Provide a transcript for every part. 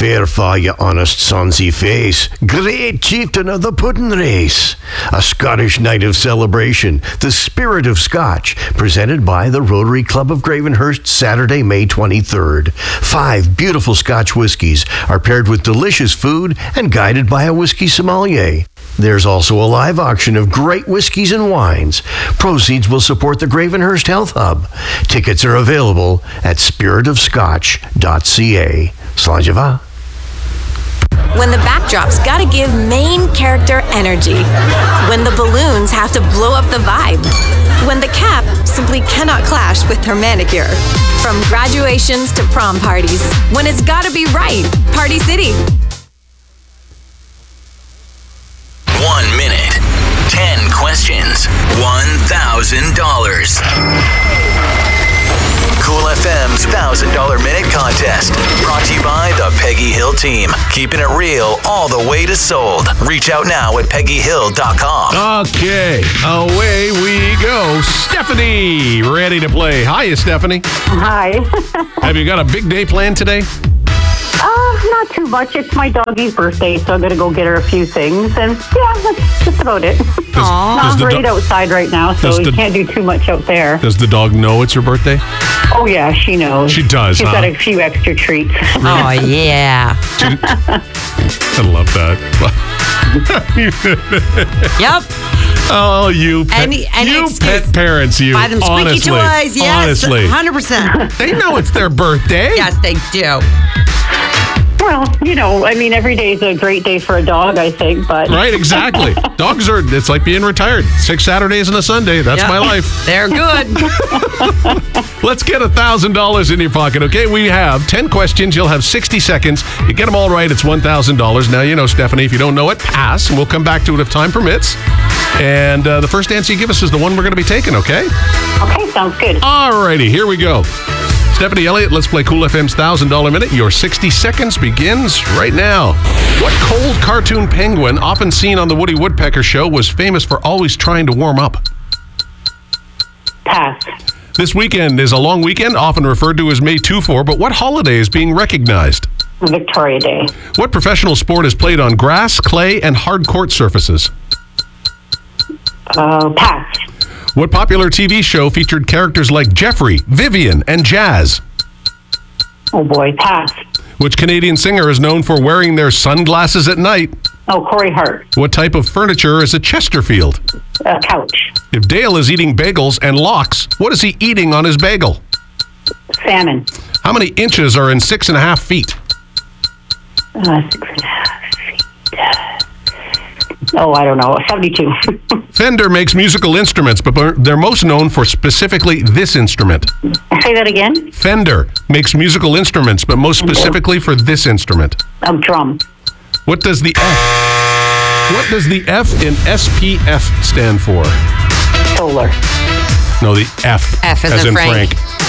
fair for you honest sonsy face. Great chieftain of the pudding race. A Scottish night of celebration. The Spirit of Scotch. Presented by the Rotary Club of Gravenhurst, Saturday, May 23rd. 5 beautiful Scotch whiskies are paired with delicious food and guided by a whiskey sommelier. There's also a live auction of great whiskeys and wines. Proceeds will support the Gravenhurst Health Hub. Tickets are available at spiritofscotch.ca. Slàinte. When the backdrop's gotta give main character energy. When the balloons have to blow up the vibe. When the cap simply cannot clash with her manicure. From graduations to prom parties. When it's gotta be right. Party City. 1 minute, 10 questions, $1,000. Cool FM's $1,000 Minute Contest. Brought to you by the Peggy Hill Team. Keeping it real all the way to sold. Reach out now at peggyhill.com. Okay, away we go. Stephanie, ready to play. Hiya, Stephanie. Hi. Have you got a big day planned today? Not too much. It's my doggy's birthday, so I'm going to go get her a few things. And yeah, that's just about it. Not great outside right now, so we can't do too much out there. Does the dog know it's her birthday? Oh, yeah, she knows. She does, She's got a few extra treats. Oh, yeah. I love that. Yep. Oh, you pet, pet parents, you. Buy them squeaky honestly, toys. Yes, honestly. 100%. They know it's their birthday. Yes, they do. Well, every day is a great day for a dog, I think. But Right, exactly. Dogs it's like being retired. 6 Saturdays and a Sunday. That's my life. They're good. Let's get $1,000 in your pocket, okay? We have 10 questions. You'll have 60 seconds. You get them all right, it's $1,000. Now, you know, Stephanie, if you don't know it, pass, and we'll come back to it if time permits. And the first answer you give us is the one we're going to be taking, okay? Okay, sounds good. All righty, here we go. Stephanie Elliott, let's play Cool FM's $1,000 Minute. Your 60 seconds begins right now. What cold cartoon penguin, often seen on the Woody Woodpecker Show, was famous for always trying to warm up? Pass. This weekend is a long weekend, often referred to as May 2-4, but what holiday is being recognized? Victoria Day. What professional sport is played on grass, clay, and hard court surfaces? Pass. What popular TV show featured characters like Jeffrey, Vivian, and Jazz? Oh, boy, pass. Which Canadian singer is known for wearing their sunglasses at night? Oh, Corey Hart. What type of furniture is a Chesterfield? A couch. If Dale is eating bagels and lox, what is he eating on his bagel? Salmon. How many inches are in 6.5 feet? 6.5 feet. Oh, I don't know. 72. Fender makes musical instruments, but they're most known for specifically this instrument. Say that again? Fender makes musical instruments, but most specifically for this instrument. A drum. What does the F in SPF stand for? Solar. No, the F. F as in Frank.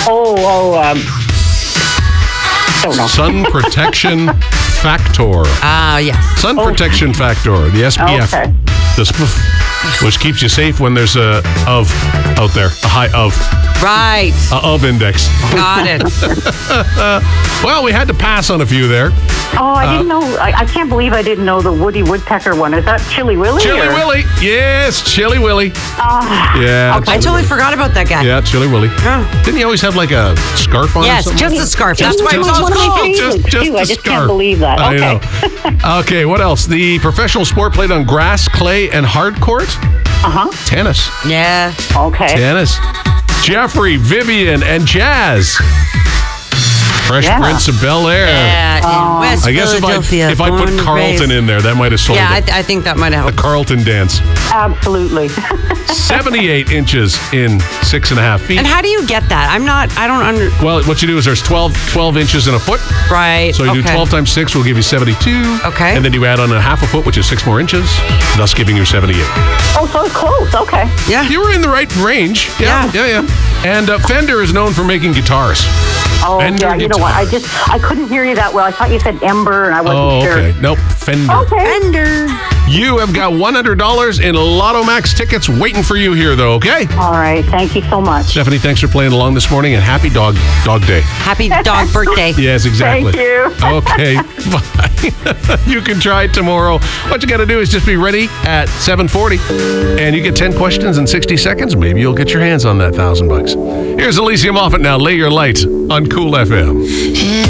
Don't know. Sun Protection Factor. Yes. Sun Protection Factor, the SPF. Okay. The SPF, which keeps you safe when there's a of out there, a high of. Right. Of index. Got it. Well, we had to pass on a few there. Oh, I didn't know. I can't believe I didn't know the Woody Woodpecker one. Is that Chilly Willy? Chilly Willy. Yes, Chilly Willy. Yeah. I totally forgot about that guy. Yeah, Chilly Willy. Didn't he always have like a scarf on? Yes, or something? just a scarf. That's why it was one of my called. favorites, too. I just can't believe that. I know. Okay, what else? The professional sport played on grass, clay, and hard court? Tennis. Yeah. Okay. Tennis. Jeffrey, Vivian, and Jazz. Fresh Prince of Bel-Air. Yeah, in West I guess Philadelphia. if I put born and Carlton raised. in there, that might have sold Yeah, it. I think that might have The helped. Carlton dance. Absolutely. 78 inches in 6.5 feet. And how do you get that? I don't under. Well, what you do is there's 12 inches in a foot. Right. So you do 12 times 6 will give you 72. Okay. And then you add on a half a foot, which is 6 more inches, thus giving you 78. Oh, so it's close. Okay. Yeah. You were in the right range. Yeah. And Fender is known for making guitars. Oh, Fender yeah. You know what? I couldn't hear you that well. I thought you said Ember, and I wasn't sure. Okay. Nope. Fender. Okay. Fender. You have got $100 in Lotto Max tickets waiting for you here, though, okay? All right. Thank you so much. Stephanie, thanks for playing along this morning, and happy Dog Day. Happy dog birthday. Yes, exactly. Thank you. Okay, bye. You can try it tomorrow. What you got to do is just be ready at 7:40, and you get 10 questions in 60 seconds. Maybe you'll get your hands on that $1,000. Here's Alicia Moffat now. Lay Your Light on Cool FM.